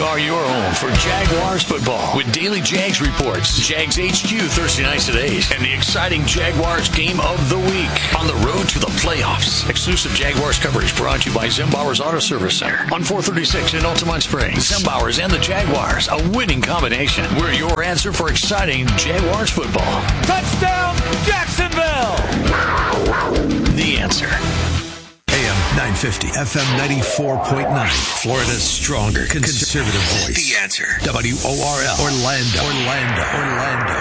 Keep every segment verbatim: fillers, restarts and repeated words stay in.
are your home for Jaguars football with daily Jags reports, Jags H Q Thursday nights at eight, and the exciting Jaguars game of the week on the road to the playoffs. Exclusive Jaguars coverage brought to you by Zimbauer's Auto Service Center on four thirty-six in Altamont Springs. Zimbauer's and the Jaguars, a winning combination. We're your answer for exciting Jaguars football. Touchdown, Jacksonville! The answer. A M nine fifty, F M ninety-four point nine. Florida's stronger conservative voice. The answer. W O R L. Orlando. Orlando. Orlando.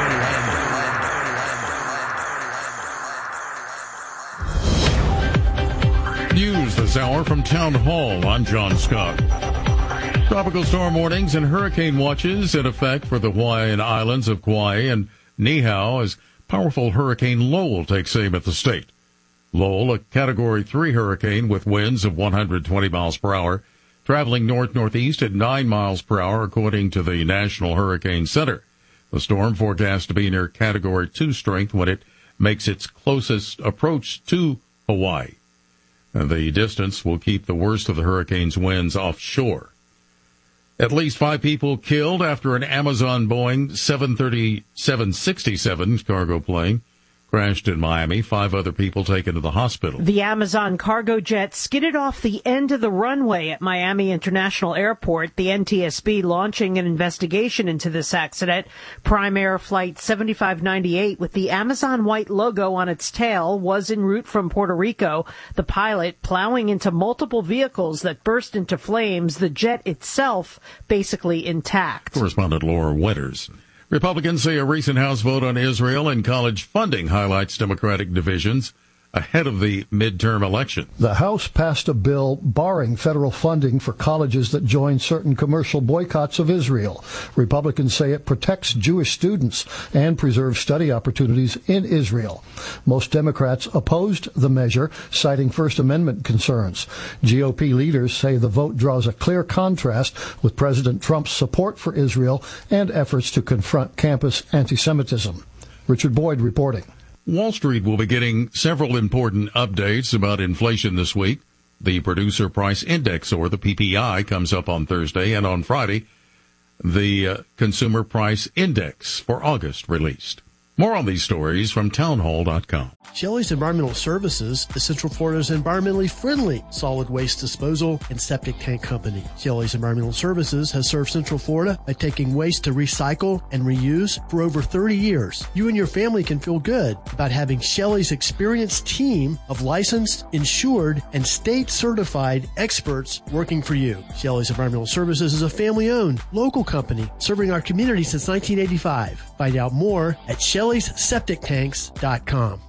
Orlando. News this hour from Town Hall. I'm John Scott. Tropical storm warnings and hurricane watches in effect for the Hawaiian islands of Kauai and Niihau as powerful Hurricane Lowell takes aim at the state. Lowell, a Category three hurricane with winds of one hundred twenty miles per hour, traveling north-northeast at nine miles per hour, according to the National Hurricane Center. The storm forecast to be near Category two strength when it makes its closest approach to Hawaii. And the distance will keep the worst of the hurricane's winds offshore. At least five people killed after an Amazon Boeing seven thirty-seven sixty-seven cargo plane crashed in Miami. Five other people taken to the hospital. The Amazon cargo jet skidded off the end of the runway at Miami International Airport. The N T S B launching an investigation into this accident. Prime Air Flight seventy-five ninety-eight with the Amazon white logo on its tail was en route from Puerto Rico. The pilot plowing into multiple vehicles that burst into flames. The jet itself basically intact. Correspondent Laura Winters. Republicans say a recent House vote on Israel and college funding highlights Democratic divisions ahead of the midterm election. The House passed a bill barring federal funding for colleges that join certain commercial boycotts of Israel. Republicans say it protects Jewish students and preserves study opportunities in Israel. Most Democrats opposed the measure, citing First Amendment concerns. G O P leaders say the vote draws a clear contrast with President Trump's support for Israel and efforts to confront campus anti-Semitism. Richard Boyd reporting. Wall Street will be getting several important updates about inflation this week. The Producer Price Index, or the P P I, comes up on Thursday, and on Friday, the uh, Consumer Price Index for August released. More on these stories from townhall dot com. Shelley's Environmental Services is Central Florida's environmentally friendly solid waste disposal and septic tank company. Shelley's Environmental Services has served Central Florida by taking waste to recycle and reuse for over thirty years. You and your family can feel good about having Shelley's experienced team of licensed, insured, and state-certified experts working for you. Shelley's Environmental Services is a family-owned, local company serving our community since nineteen eighty-five. Find out more at shelleys septic tanks dot com.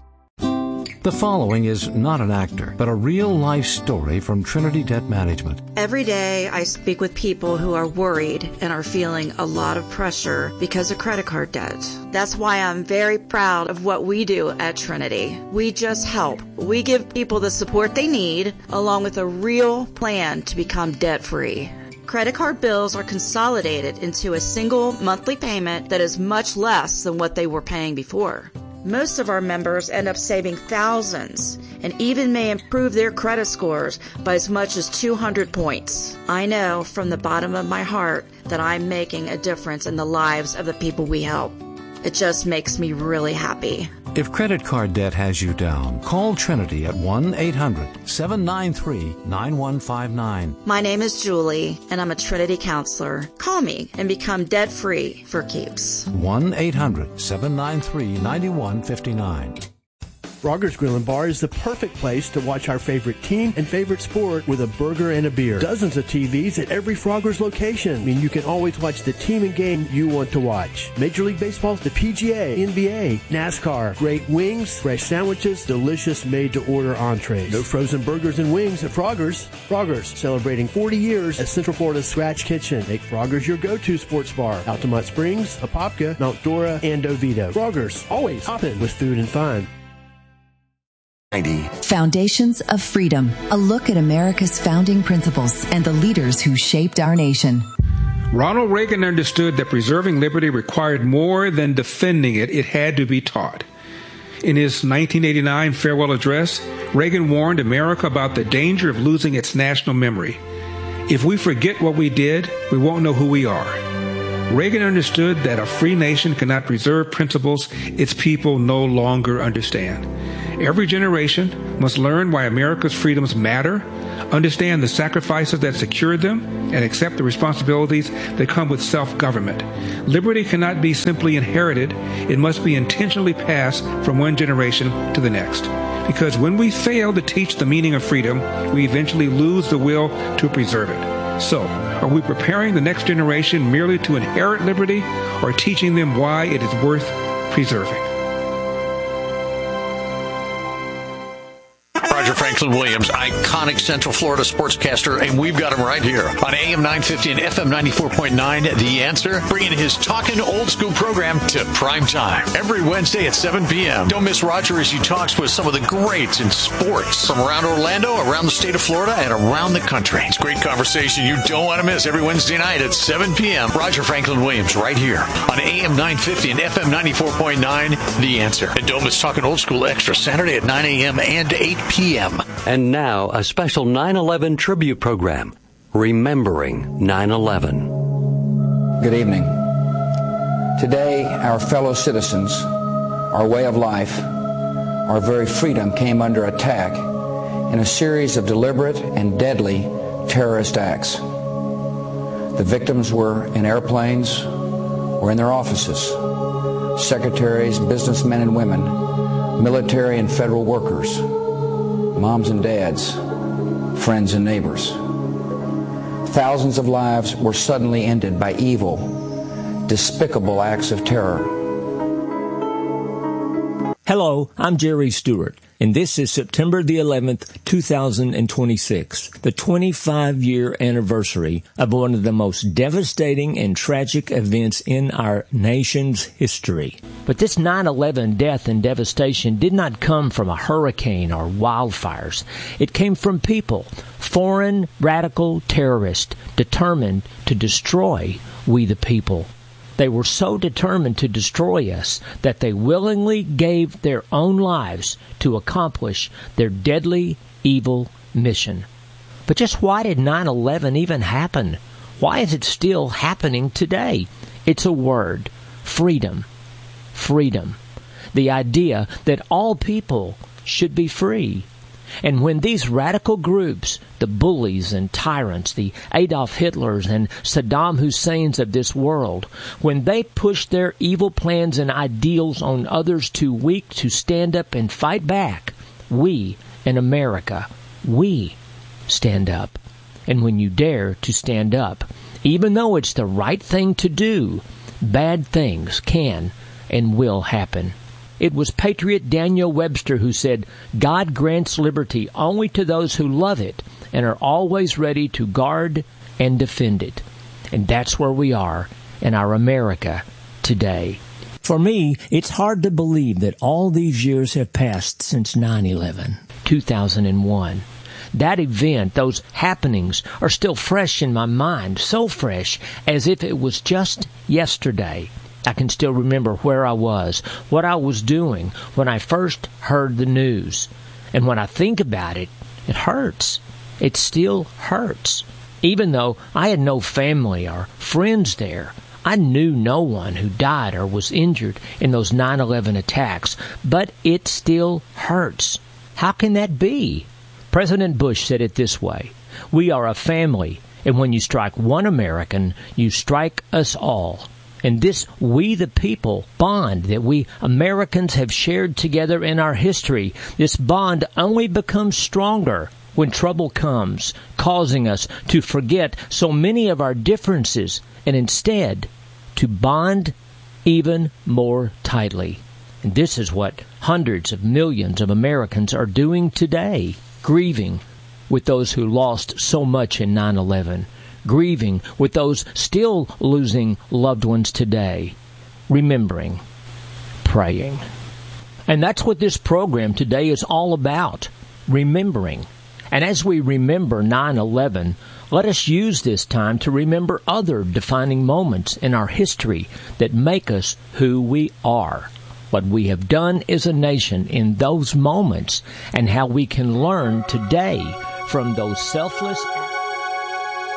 The following is not an actor, but a real-life story from Trinity Debt Management. Every day I speak with people who are worried and are feeling a lot of pressure because of credit card debt. That's why I'm very proud of what we do at Trinity. We just help. We give people the support they need, along with a real plan to become debt-free. Credit card bills are consolidated into a single monthly payment that is much less than what they were paying before. Most of our members end up saving thousands and even may improve their credit scores by as much as two hundred points. I know from the bottom of my heart that I'm making a difference in the lives of the people we help. It just makes me really happy. If credit card debt has you down, call Trinity at one eight hundred seven nine three nine one five nine. My name is Julie, and I'm a Trinity counselor. Call me and become debt-free for keeps. one eight hundred seven nine three nine one five nine. Frogger's Grill and Bar is the perfect place to watch our favorite team and favorite sport with a burger and a beer. Dozens of T Vs at every Frogger's location mean you can always watch the team and game you want to watch. Major League Baseball, the P G A, N B A, NASCAR, great wings, fresh sandwiches, delicious made-to-order entrees. No frozen burgers and wings at Frogger's. Frogger's, celebrating forty years as Central Florida's Scratch Kitchen. Make Frogger's your go-to sports bar. Altamont Springs, Apopka, Mount Dora, and Oviedo. Frogger's, always hopping with food and fun. Foundations of Freedom, a look at America's founding principles and the leaders who shaped our nation. Ronald Reagan understood that preserving liberty required more than defending it, it had to be taught. In his nineteen eighty-nine farewell address, Reagan warned America about the danger of losing its national memory. If we forget what we did, we won't know who we are. Reagan understood that a free nation cannot preserve principles its people no longer understand. Every generation must learn why America's freedoms matter, understand the sacrifices that secured them, and accept the responsibilities that come with self-government. Liberty cannot be simply inherited. It must be intentionally passed from one generation to the next. Because when we fail to teach the meaning of freedom, we eventually lose the will to preserve it. So, are we preparing the next generation merely to inherit liberty, or teaching them why it is worth preserving? Roger Franklin Williams, iconic Central Florida sportscaster, and we've got him right here on A M nine fifty and F M ninety-four point nine, The Answer, bringing his Talkin' Old School program to prime time every Wednesday at seven p.m. Don't miss Roger as he talks with some of the greats in sports from around Orlando, around the state of Florida, and around the country. It's a great conversation you don't want to miss every Wednesday night at seven p.m. Roger Franklin Williams right here on A M nine fifty and F M ninety-four point nine, The Answer. And don't miss Talkin' Old School Extra Saturday at nine a.m. and eight p.m. And now, a special nine eleven tribute program, Remembering nine eleven. Good evening. Today, our fellow citizens, our way of life, our very freedom came under attack in a series of deliberate and deadly terrorist acts. The victims were in airplanes or in their offices, secretaries, businessmen and women, military and federal workers, moms and dads, friends and neighbors. Thousands of lives were suddenly ended by evil, despicable acts of terror. Hello, I'm Jerry Stewart, and this is September the eleventh, two thousand twenty-six, the twenty-five-year anniversary of one of the most devastating and tragic events in our nation's history. But this nine eleven death and devastation did not come from a hurricane or wildfires. It came from people, foreign radical terrorists, determined to destroy we the people. They were so determined to destroy us that they willingly gave their own lives to accomplish their deadly, evil mission. But just why did nine eleven even happen? Why is it still happening today? It's a word: freedom. Freedom. The idea that all people should be free. And when these radical groups, the bullies and tyrants, the Adolf Hitlers and Saddam Husseins of this world, when they push their evil plans and ideals on others too weak to stand up and fight back, we in America, we stand up. And when you dare to stand up, even though it's the right thing to do, bad things can and will happen. It was Patriot Daniel Webster who said, God grants liberty only to those who love it and are always ready to guard and defend it. And that's where we are in our America today. For me, it's hard to believe that all these years have passed since nine eleven, two thousand one. That event, those happenings, are still fresh in my mind, so fresh as if it was just yesterday. I can still remember where I was, what I was doing when I first heard the news. And when I think about it, it hurts. It still hurts. Even though I had no family or friends there, I knew no one who died or was injured in those nine eleven attacks, but it still hurts. How can that be? President Bush said it this way: we are a family, and when you strike one American, you strike us all. And this we the people bond that we Americans have shared together in our history, this bond only becomes stronger when trouble comes, causing us to forget so many of our differences and instead to bond even more tightly. And this is what hundreds of millions of Americans are doing today, grieving with those who lost so much in nine eleven. Grieving with those still losing loved ones today, remembering, praying. And that's what this program today is all about, remembering. And as we remember nine eleven, let us use this time to remember other defining moments in our history that make us who we are, what we have done as a nation in those moments, and how we can learn today from those selfless acts.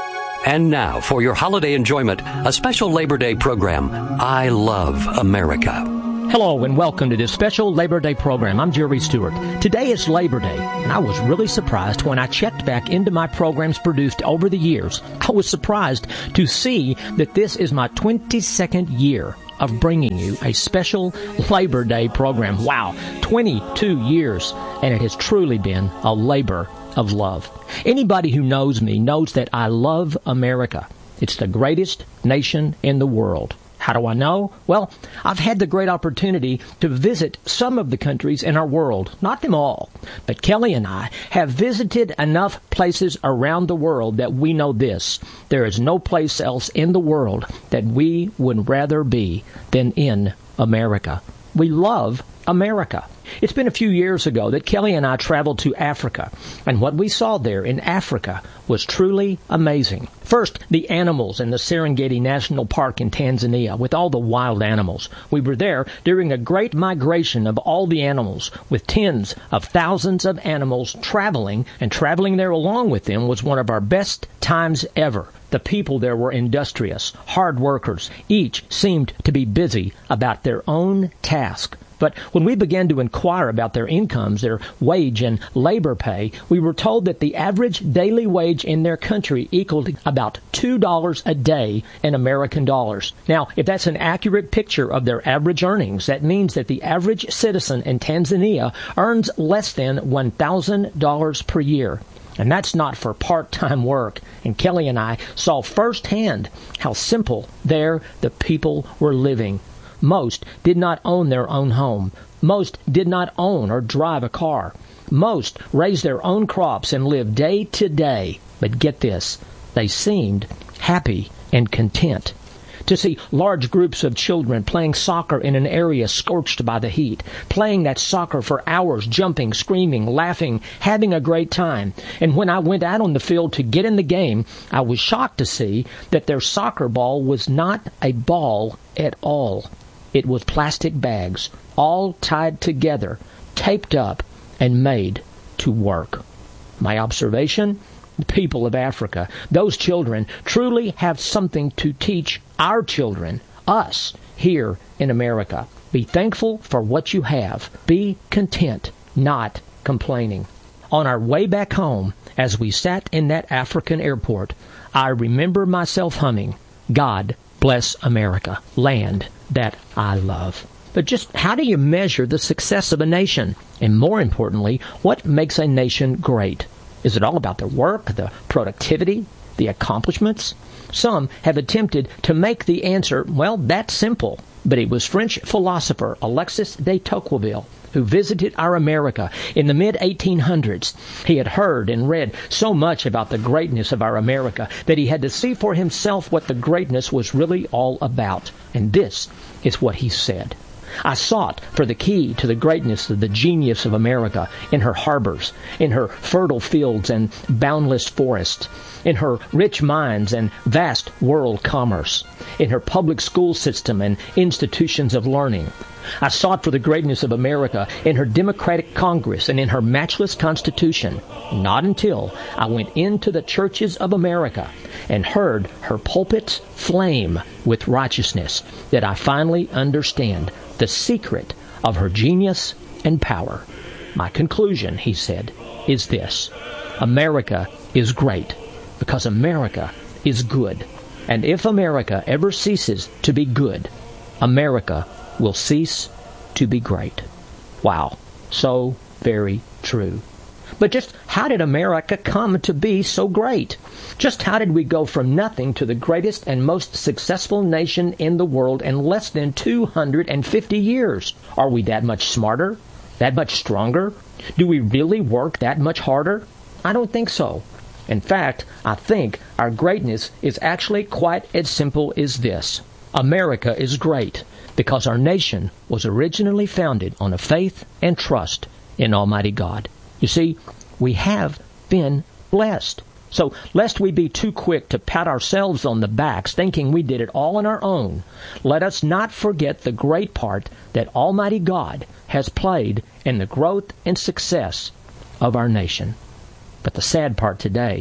And now, for your holiday enjoyment, a special Labor Day program, I Love America. Hello and welcome to this special Labor Day program. I'm Jerry Stewart. Today is Labor Day, and I was really surprised when I checked back into my programs produced over the years. I was surprised to see that this is my twenty-second year of bringing you a special Labor Day program. Wow, twenty-two years, and it has truly been a labor of love. Anybody who knows me knows that I love America. It's the greatest nation in the world. How do I know? Well, I've had the great opportunity to visit some of the countries in our world, not them all. But Kelly and I have visited enough places around the world that we know this. There is no place else in the world that we would rather be than in America. We love America. It's been a few years ago that Kelly and I traveled to Africa, and what we saw there in Africa was truly amazing. First, the animals in the Serengeti National Park in Tanzania with all the wild animals. We were there during a great migration of all the animals, with tens of thousands of animals traveling, and traveling there along with them was one of our best times ever. The people there were industrious, hard workers. Each seemed to be busy about their own task. But when we began to inquire about their incomes, their wage and labor pay, we were told that the average daily wage in their country equaled about two dollars a day in American dollars. Now, if that's an accurate picture of their average earnings, that means that the average citizen in Tanzania earns less than one thousand dollars per year. And that's not for part-time work. And Kelly and I saw firsthand how simple there the people were living. Most did not own their own home. Most did not own or drive a car. Most raised their own crops and lived day to day. But get this, they seemed happy and content. To see large groups of children playing soccer in an area scorched by the heat, playing that soccer for hours, jumping, screaming, laughing, having a great time. And when I went out on the field to get in the game, I was shocked to see that their soccer ball was not a ball at all. It was plastic bags, all tied together, taped up, and made to work. My observation? The people of Africa, those children, truly have something to teach our children, us, here in America. Be thankful for what you have. Be content, not complaining. On our way back home, as we sat in that African airport, I remember myself humming, God bless America, land that I love. But just how do you measure the success of a nation? And more importantly, what makes a nation great? Is it all about the work, the productivity, the accomplishments? Some have attempted to make the answer, well, that's simple. But it was French philosopher Alexis de Tocqueville who visited our America in the mid eighteen hundreds. He had heard and read so much about the greatness of our America that he had to see for himself what the greatness was really all about. And this is what he said. I sought for the key to the greatness of the genius of America in her harbors, in her fertile fields and boundless forests, in her rich mines and vast world commerce, in her public school system and institutions of learning. I sought for the greatness of America in her democratic Congress and in her matchless Constitution. Not until I went into the churches of America and heard her pulpits flame with righteousness did I finally understand the secret of her genius and power. My conclusion, he said, is this. America is great because America is good. And if America ever ceases to be good, America will cease to be great. Wow, so very true. But just how did America come to be so great? Just how did we go from nothing to the greatest and most successful nation in the world in less than two hundred fifty years? Are we that much smarter? That much stronger? Do we really work that much harder? I don't think so. In fact, I think our greatness is actually quite as simple as this. America is great because our nation was originally founded on a faith and trust in Almighty God. You see, we have been blessed. So, lest we be too quick to pat ourselves on the backs thinking we did it all on our own, let us not forget the great part that Almighty God has played in the growth and success of our nation. But the sad part today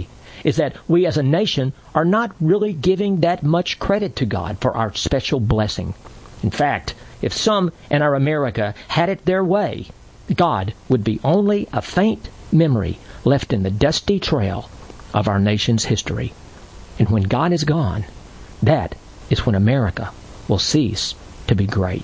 is that we as a nation are not really giving that much credit to God for our special blessing. In fact, if some in our America had it their way, God would be only a faint memory left in the dusty trail of our nation's history. And when God is gone, that is when America will cease to be great.